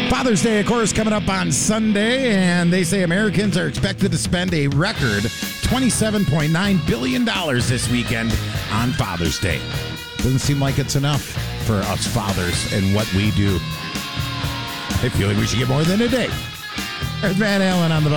Father's Day, of course, coming up on Sunday, and they say Americans are expected to spend a record $27.9 billion this weekend on Father's Day. Doesn't seem like it's enough for us fathers and what we do. I feel like we should get more than a day. There's Van Allen on the bus.